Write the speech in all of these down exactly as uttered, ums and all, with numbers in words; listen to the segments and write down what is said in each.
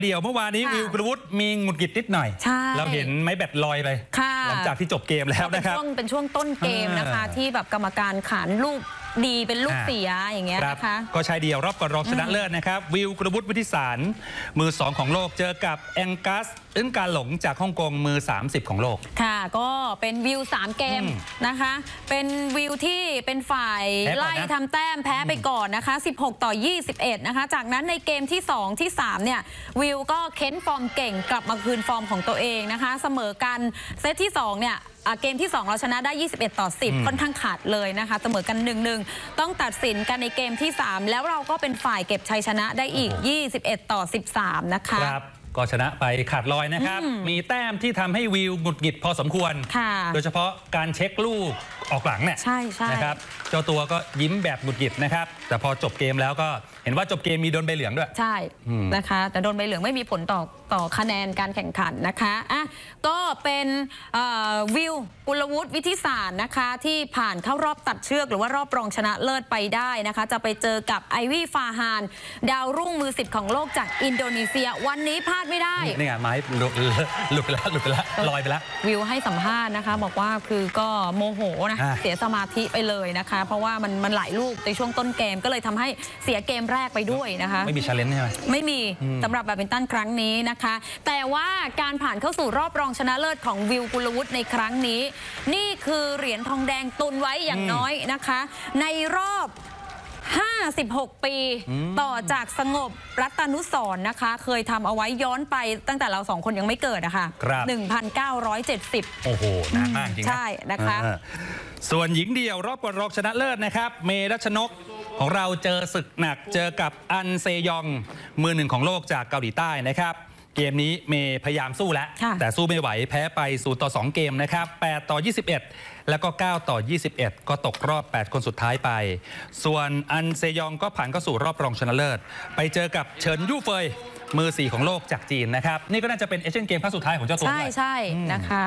เดี๋ยวเมื่อวานนี้วิวกรวุฒิมีหงุดหงิดนิดหน่อยเราเห็นไม้แบตลอยไปหลังจากที่จบเกมแล้วนะครับเป็นช่วงต้นเกมนะคะที่แบบกรรมการขานลูกดีเป็นลูกเสียอย่างเงี้ยนะคะก็ชายเดี่ยวรอบก่อนรองชนะเลิศนะครับวิวกรวุฒิวิทิสารมือสองของโลกเจอกับแองกัสอึ้งการหลงจากฮ่องกงมือสามสิบของโลกค่ะก็เป็นวิวสามเกมนะคะเป็นวิวที่เป็นฝ่ายไล่ทำแต้มแพ้ไปก่อนนะคะสิบหกต่อยี่สิบเอ็ดนะคะจากนั้นในเกมที่สองที่สามเนี่ยวิวก็เค้นฟอร์มเก่งกลับมาคืนฟอร์มของตัวเองนะคะเสมอกันเซตที่สองเนี่ยเกมที่สองเราชนะได้ยี่สิบเอ็ดต่อสิบค่อนข้างขาดเลยนะคะเสมอกัน หนึ่งหนึ่ง ต้องตัดสินกันในเกมที่สามแล้วเราก็เป็นฝ่ายเก็บชัยชนะได้อีกยี่สิบเอ็ดต่อสิบสามนะคะครับก็ชนะไปขาดลอยนะครับมีแต้มที่ทำให้วิวหงุดหงิดพอสมควรโดยเฉพาะการเช็คลูกออกหลังเนี่ยนะครับเจ้าตัวก็ยิ้มแบบหงุดหงิดนะครับแต่พอจบเกมแล้วก็เห็นว่าจบเกมมีโดนใบเหลืองด้วยใช่นะคะแต่โดนใบเหลืองไม่มีผลต่อต่อคะแนนการแข่งขันนะคะอ่ะก็เป็นวิวกุลวุฒิวิทิสารนะคะที่ผ่านเข้ารอบตัดเชือกหรือว่ารอบรองชนะเลิศไปได้นะคะจะไปเจอกับไอวี่ฟาฮานดาวรุ่งมือสิบของโลกจากอินโดนีเซียวันนี้พลาดไม่ได้นี่ไงไม้หลุดหลุดไปแล้วหลุดไปแล้วลอยไปแล้ววิวให้สัมภาษณ์นะคะบอกว่าคือก็โมโหนะเสียสมาธิไปเลยนะคะเพราะว่ามันมันหลายลูกในช่วงต้นเกมก็เลยทำให้เสียเกมแรกไปด้วยนะคะไม่มี challenge ใช่ไหมไม่มีสำหรับแบดมินตันครั้งนี้นะคะแต่ว่าการผ่านเข้าสู่รอบรองชนะเลิศของวิวกุลวุฒิในครั้งนี้นี่คือเหรียญทองแดงตุนไว้อย่างน้อยนะคะในรอบห้าสิบหกปีต่อจากสงบรัตนุสรณ์นะคะเคยทำเอาไว้ย้อนไปตั้งแต่เราสองคนยังไม่เกิดนะคะหนึ่งพันเก้าร้อยเจ็ดสิบโอ้โหนานมากจริงใช่นะคะส่วนหญิงเดี่ยวรอบก่อนรองชนะเลิศนะครับเมรัชนกของเราเจอศึกหนักเจอกับอันเซยองมือหนึ่งของโลกจากเกาหลีใต้นะครับเกมนี้เมย์พยายามสู้แล้วแต่สู้ไม่ไหวแพ้ไปศูนย์ต่อสองเกมนะครับแปดต่อยี่สิบเอ็ดแล้วก็เก้าต่อยี่สิบเอ็ดก็ตกรอบแปดคนสุดท้ายไปส่วนอันเซยองก็ผ่านเข้าสู่รอบรองชนะเลิศไปเจอกับเฉินยู่เฟยมือสี่ของโลกจากจีนนะครับนี่ก็น่าจะเป็นเอเชียนเกมครั้งสุดท้ายของเจ้าตัวใช่ใช่นะคะ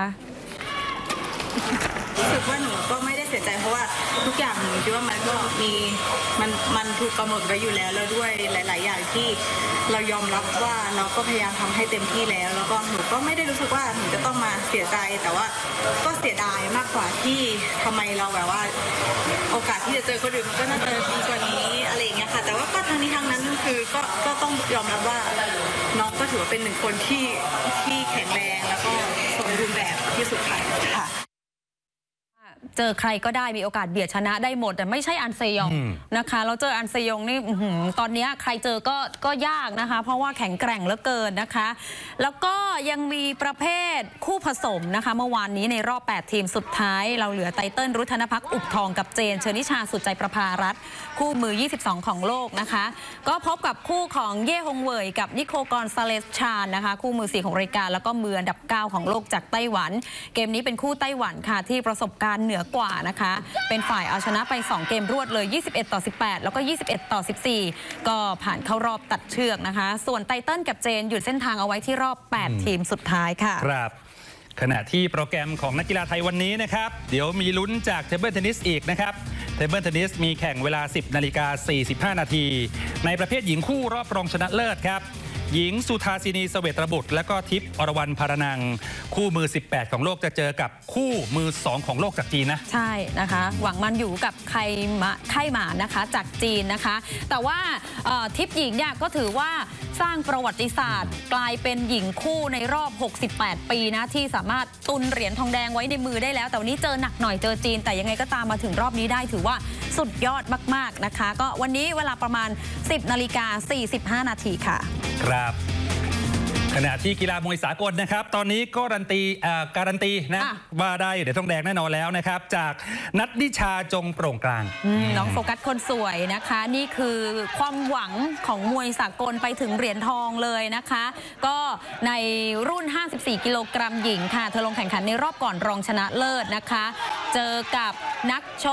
รู้สึกว่าหนูก็ไม่ได้เสียใจเพราะว่าทุกอย่างหนูคิดว่ามันก็มีมันมันถูกกำหนดไว้อยู่แล้วแล้วด้วยหลายๆอย่างที่เรายอมรับว่าเราก็พยายามทำให้เต็มที่แล้วแล้วก็หนูก็ไม่ได้รู้สึกว่าหนูจะต้องมาเสียใจแต่ว่าก็เสียดายมากกว่าที่ทำไมเราแบบว่าโอกาสที่จะเจอคนอื่นมันก็น่าจะดีกว่านี้อะไรอย่างเงี้ยค่ะแต่ว่าก็ทางนี้ทางนั้นคือก็ก็ต้องยอมรับว่าน้องก็ถือว่าเป็นหนึ่งคนที่ที่แข็งแรงแล้วก็สมบูรณ์แบบที่สุดค่ะเจอใครก็ได้มีโอกาสเบียดชนะได้หมดแต่ไม่ใช่อันเซยองนะคะเราเจออันเซยองนี่ตอนนี้ใครเจอก็ก็ยากนะคะเพราะว่าแข็งแกร่งเหลือเกินนะคะแล้วก็ยังมีประเภทคู่ผสมนะคะเมื่อวานนี้ในรอบแปดทีมสุดท้ายเราเหลือไตเติ้ลรุธนภักดิ์อุบทองกับเจนเชนิชาสุดใจประภารัตน์คู่มือยี่สิบสองของโลกนะคะก็พบกับคู่ของเย่ฮงเว่ยกับนิโคกอนซาเลสชานนะคะคู่มือสี่ของรายการแล้วก็มืออันดับเก้าของโลกจากไต้หวันเกมนี้เป็นคู่ไต้หวันค่ะที่ประสบการณ์เหนือกว่านะคะเป็นฝ่ายเอาชนะไปสองเกมรวดเลยยี่สิบเอ็ดต่อสิบแปดแล้วก็ยี่สิบเอ็ดต่อสิบสี่ก็ผ่านเข้ารอบตัดเชือกนะคะส่วนไตเติ้ลกับเจนหยุดเส้นทางเอาไว้ที่รอบแปดทีมสุดท้ายค่ะครับขณะที่โปรแกรมของนักกีฬาไทยวันนี้นะครับเดี๋ยวมีลุ้นจากเทเบิลเทนนิสอีกนะครับเทเบิลเทนนิสมีแข่งเวลา สิบนาฬิกาสี่สิบห้านาทีในประเภทหญิงคู่รอบรองชนะเลิศครับหญิงสุธาสินีเสวตบุตรและก็ทิพย์อรวรรณภารนังคู่มือสิบแปดของโลกจะเจอกับคู่มือสองของโลกจากจีนนะใช่นะคะหวังมันอยู่กับไคมาไคหมานะคะจากจีนนะคะแต่ว่าทิพย์หญิงเนี่ยก็ถือว่าสร้างประวัติศาสตร์กลายเป็นหญิงคู่ในรอบหกสิบแปดปีนะที่สามารถตุนเหรียญทองแดงไว้ในมือได้แล้วแต่วันนี้เจอหนักหน่อยเจอจีนแต่ยังไงก็ตามมาถึงรอบนี้ได้ถือว่าสุดยอดมากๆนะคะก็วันนี้เวลาประมาณ สิบนาฬิกาสี่สิบห้านาทีค่ะครับขณะที่กีฬามวยสากลนะครับตอนนี้ก็การันตีการันตีนะว่าได้เหรียญทองแดงแน่นอนแล้วนะครับจากนัทนิชาจงโปร่งกลางน้องโฟกัสคนสวยนะคะนี่คือความหวังของมวยสากลไปถึงเหรียญทองเลยนะคะก็ในรุ่นห้าสิบสี่กิโลกรัมหญิงค่ะเธอลงแข่งขันในรอบก่อนรองชนะเลิศนะคะเจอกับนักชก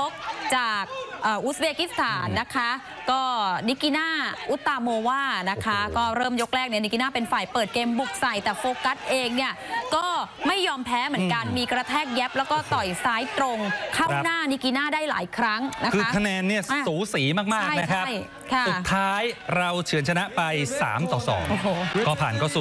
จากอุซเบกิสถานนะคะก็นิกิน่าอุตตาโมวานะคะก็เริ่มยกแรกเนี่ยนิกิน่าเป็นฝ่ายเปิดเกมบุกใส่แต่โฟกัสเองเนี่ยก็ไม่ยอมแพ้เหมือนกันมีกระแทกแย็บแล้วก็ต่อยซ้ายตรงเข้าหน้านิกิน่าได้หลายครั้งนะคะคือคะแนนเนี่ยสูสีมากๆนะครับสุดท้ายเราเฉือนชนะไปสามต่อสองก็ผ่านก็สู่